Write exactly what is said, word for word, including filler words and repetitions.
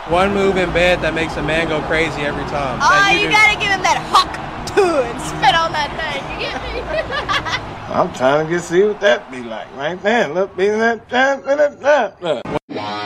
One move in bed that makes a man go crazy every time. Oh, you you do. gotta give him that huck too and spit on that thing. You get me? I'm trying to get see what that be like right there. Look, be that.